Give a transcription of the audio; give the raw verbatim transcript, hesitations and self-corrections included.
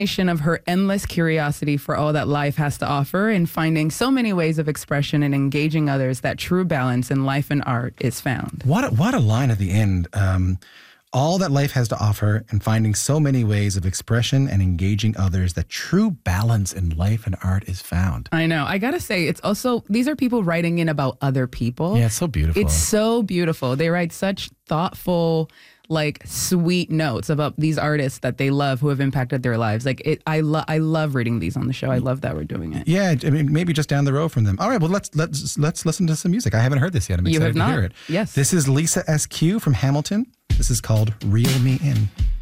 Of her endless curiosity for all that life has to offer and finding so many ways of expression and engaging others that true balance in life and art is found. What a, what a line at the end. Um, all that life has to offer and finding so many ways of expression and engaging others that true balance in life and art is found. I know. I gotta say, it's also, these are people writing in about other people. Yeah, it's so beautiful. It's so beautiful. They write such thoughtful, like sweet notes about these artists that they love who have impacted their lives. Like it, I love, I love reading these on the show. I love that we're doing it. Yeah, I mean, maybe just down the road from them. All right, well, let's let's let's listen to some music. I haven't heard this yet. I'm You excited have to not? hear it. Yes. This is Lisa S Q from Hamilton. This is called Reel Me In.